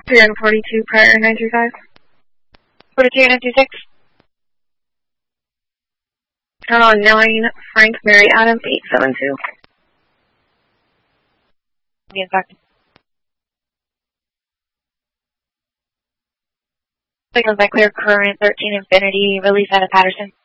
342 prior 935. 42 926. 9 Frank Mary Adam 872. Being back. Signals by clear current 13 Infinity, release out of Patterson.